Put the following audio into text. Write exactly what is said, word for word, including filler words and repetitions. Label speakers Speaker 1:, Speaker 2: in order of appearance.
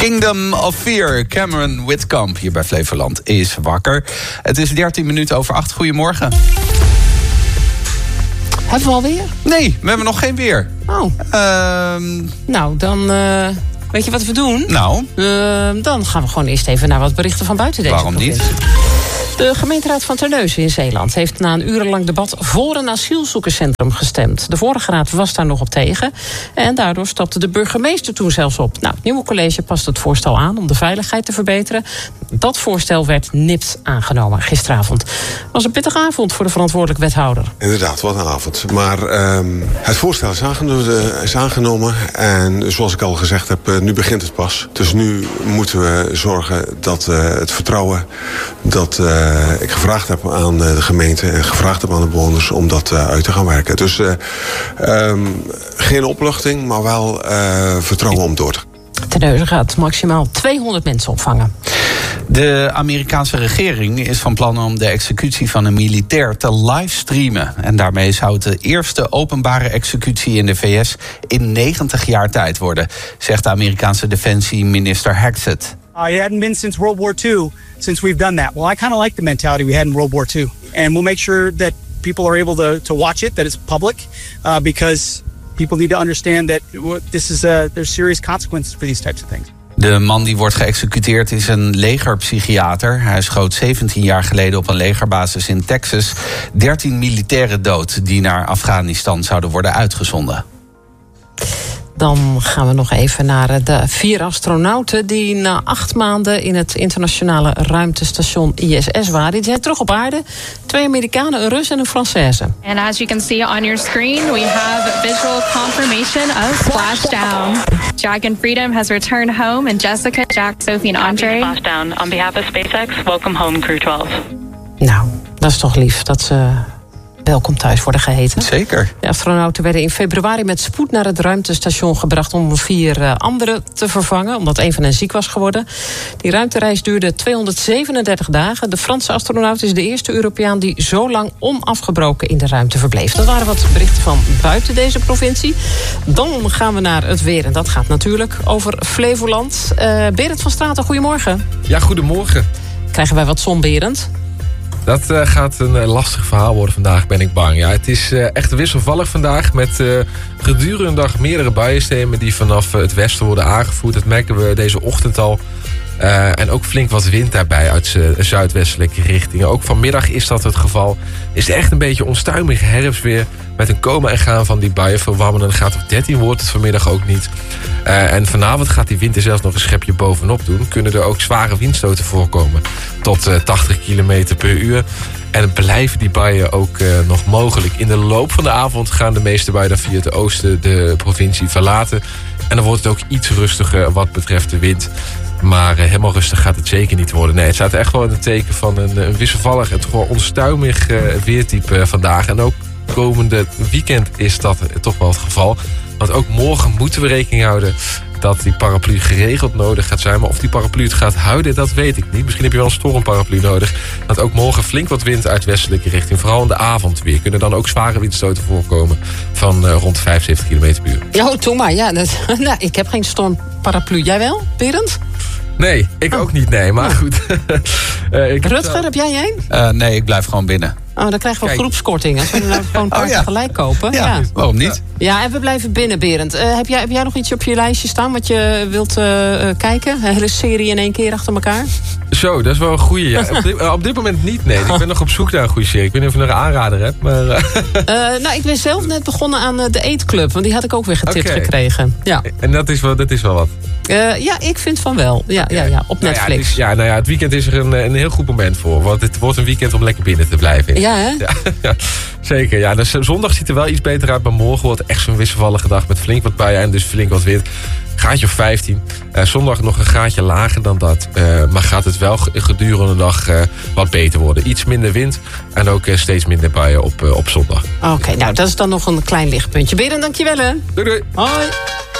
Speaker 1: Kingdom of Fear, Cameron Whitcomb hier bij Flevoland is wakker. Het is dertien minuten over acht. Goedemorgen.
Speaker 2: Hebben we alweer?
Speaker 1: Nee, we hebben nog geen weer.
Speaker 2: Oh.
Speaker 1: Uh,
Speaker 2: nou, dan uh, weet je wat we doen?
Speaker 1: Nou?
Speaker 2: Uh, dan gaan we gewoon eerst even naar wat berichten van buiten deze
Speaker 1: Waarom
Speaker 2: provincie.
Speaker 1: niet?
Speaker 2: De gemeenteraad van Terneuzen in Zeeland heeft na een urenlang debat voor een asielzoekerscentrum gestemd. De vorige raad was daar nog op tegen. En daardoor stapte de burgemeester toen zelfs op. Nou, het nieuwe college past het voorstel aan om de veiligheid te verbeteren. Dat voorstel werd nipt aangenomen gisteravond. Het was een pittige avond voor de verantwoordelijk wethouder.
Speaker 3: Inderdaad, wat een avond. Maar um, het voorstel is aangenomen, is aangenomen. En zoals ik al gezegd heb, nu begint het pas. Dus nu moeten we zorgen dat uh, het vertrouwen dat uh, ik gevraagd heb aan de gemeente en gevraagd heb aan de bewoners om dat uh, uit te gaan werken. Dus uh, um, geen opluchting, maar wel uh, vertrouwen om door te gaan.
Speaker 2: Terneuzen gaat maximaal tweehonderd mensen opvangen.
Speaker 1: De Amerikaanse regering is van plan om de executie van een militair te livestreamen. En daarmee zou het de eerste openbare executie in de V S in negentig jaar tijd worden, zegt de Amerikaanse defensieminister Hexet.
Speaker 4: Uh, it hadn't been since World War Two since we've done that. Well, I kind of like the mentality we had in World War Two. And we'll make sure that people are able to, to watch it, that it's public, uh, because people need to understand that this is a, there's serious consequences for these types of things.
Speaker 1: De man die wordt geëxecuteerd is een legerpsychiater. Hij schoot zeventien jaar geleden op een legerbasis in Texas dertien militairen dood die naar Afghanistan zouden worden uitgezonden.
Speaker 2: Dan gaan we nog even naar de vier astronauten die na acht maanden in het internationale ruimtestation I S S waren. Die zijn terug op aarde. Twee Amerikanen, een Rus en een Française.
Speaker 5: And as you can see on your screen, we have visual confirmation of splashdown. Jack and Freedom has returned home, and Jessica, Jack, Sophie en Andre.
Speaker 6: Splashdown. On behalf of SpaceX, welcome home, Crew twaalf.
Speaker 2: Nou, dat is toch lief dat ze welkom thuis worden geheten.
Speaker 1: Zeker.
Speaker 2: De astronauten werden in februari met spoed naar het ruimtestation gebracht om vier uh, anderen te vervangen, omdat een van hen ziek was geworden. Die ruimtereis duurde tweehonderdzevenendertig dagen. De Franse astronaut is de eerste Europeaan die zo lang onafgebroken in de ruimte verbleef. Dat waren wat berichten van buiten deze provincie. Dan gaan we naar het weer en dat gaat natuurlijk over Flevoland. Uh, Berend van Straten, goedemorgen.
Speaker 7: Ja, goedemorgen.
Speaker 2: Krijgen wij wat zon, Berend?
Speaker 7: Dat uh, gaat een uh, lastig verhaal worden vandaag, ben ik bang. Ja, het is uh, echt wisselvallig vandaag met uh, gedurende de dag meerdere buiensystemen die vanaf uh, het westen worden aangevoerd. Dat merken we deze ochtend al. Uh, en ook flink wat wind daarbij uit uh, zuidwestelijke richtingen. Ook vanmiddag is dat het geval. Is het echt een beetje onstuimig herfstweer met een komen en gaan van die buien verwarmen. En een graad of dertien wordt het vanmiddag ook niet. Uh, en vanavond gaat die wind er zelfs nog een schepje bovenop doen. Kunnen er ook zware windstoten voorkomen. Tot uh, tachtig kilometer per uur. En blijven die buien ook uh, nog mogelijk. In de loop van de avond gaan de meeste buien via het oosten de provincie verlaten. En dan wordt het ook iets rustiger wat betreft de wind. Maar uh, helemaal rustig gaat het zeker niet worden. Nee, het staat echt wel in het teken van een, een wisselvallig en toch wel onstuimig uh, weertype uh, vandaag. En ook komende weekend is dat uh, toch wel het geval. Want ook morgen moeten we rekening houden dat die paraplu geregeld nodig gaat zijn. Maar of die paraplu het gaat houden, dat weet ik niet. Misschien heb je wel een stormparaplu nodig. Want ook morgen flink wat wind uit westelijke richting. Vooral in de avond weer. Kunnen dan ook zware windstoten voorkomen van uh, rond vijfenzeventig kilometer per uur.
Speaker 2: Ja, doe maar. Ja, dat, nou, ik heb geen stormparaplu. Jij wel, Berend?
Speaker 7: Nee, ik oh. ook niet, nee. Maar oh. goed. uh, ik
Speaker 2: Rutger, heb, heb jij een?
Speaker 1: Uh, nee, ik blijf gewoon binnen.
Speaker 2: Oh, dan krijgen we Kijk. groepskorting. Als we er nou gewoon een paar oh, ja. tegelijk kopen.
Speaker 1: Ja, ja, waarom niet?
Speaker 2: Ja, en we blijven binnen, Berend. Uh, heb, jij, heb jij nog iets op je lijstje staan wat je wilt uh, kijken? Een hele serie in één keer achter elkaar?
Speaker 7: Zo, dat is wel een goeie. Ja. op, dit, op dit moment niet, nee. Ik ben nog op zoek naar een goede serie. Ik weet niet of je nog een aanrader hebt. Maar, uh.
Speaker 2: Uh, nou, ik ben zelf net begonnen aan uh, de Eetclub. Want die had ik ook weer getipt okay. gekregen. Ja.
Speaker 7: En dat is wel, dat is wel wat?
Speaker 2: Uh, ja, ik vind van wel. Ja, okay. ja, ja op Netflix.
Speaker 7: Nou ja, het is, ja, nou ja, het weekend is er een, een heel goed moment voor. Want het wordt een weekend om lekker binnen te blijven.
Speaker 2: Ja, hè?
Speaker 7: Ja, ja, zeker. Ja, dus zondag ziet er wel iets beter uit. Maar morgen wordt echt zo'n wisselvallige dag met flink wat buien en dus flink wat wind. Graadje of vijftien. Uh, zondag nog een graadje lager dan dat. Uh, maar gaat het wel gedurende de dag uh, wat beter worden. Iets minder wind en ook uh, steeds minder buien op, uh, op zondag.
Speaker 2: Oké, okay, nou dat is dan nog een klein lichtpuntje. Berend, dankjewel hè.
Speaker 7: Doei doei.
Speaker 2: Hoi.